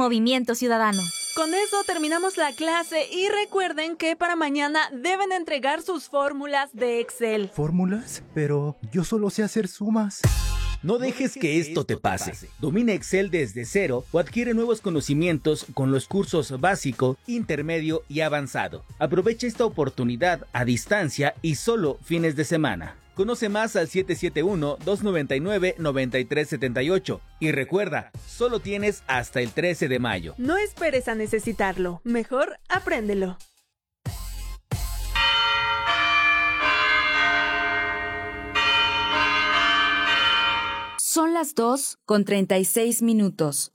Movimiento Ciudadano. Con eso terminamos la clase y recuerden que para mañana deben entregar sus fórmulas de Excel. ¿Fórmulas? Pero yo solo sé hacer sumas. No dejes que esto te pase. Domina Excel desde cero o adquiere nuevos conocimientos con los cursos básico, intermedio y avanzado. Aprovecha esta oportunidad a distancia y solo fines de semana. Conoce más al 771-299-9378 y recuerda, solo tienes hasta el 13 de mayo. No esperes a necesitarlo, mejor apréndelo. Son las 2:36.